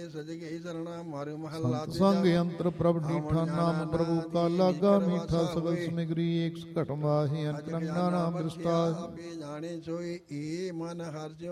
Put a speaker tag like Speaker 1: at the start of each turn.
Speaker 1: ਸਜਗੇ ਸਰਣਾ ਮਾਰੂ ਮਹੱਲਾ
Speaker 2: ਸੰਤ ਸੰਗ ਅੰਤਰ ਪ੍ਰਭ ਨੀਠਾ ਨਾਮ ਪ੍ਰਭੂ ਕਾ ਲਾਗਾ ਮੀਠਾ ਸਗਲ ਸਮਗਰੀ ਏਕ ਘਟ ਮਾਹੀ ਅੰਤਰੰਗਾ ਨਾਮ ਦ੍ਰਿਸ਼ਟਾ
Speaker 1: ਜਾਣੇ ਸੋਈ ਏ ਮਨ ਹਰਿ